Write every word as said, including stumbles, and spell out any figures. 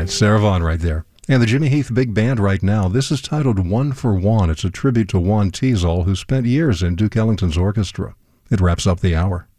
right, Sarah Vaughan right there. And the Jimmy Heath Big Band right now. This is titled One for One. It's a tribute to Juan Teasel, who spent years in Duke Ellington's orchestra. It wraps up the hour.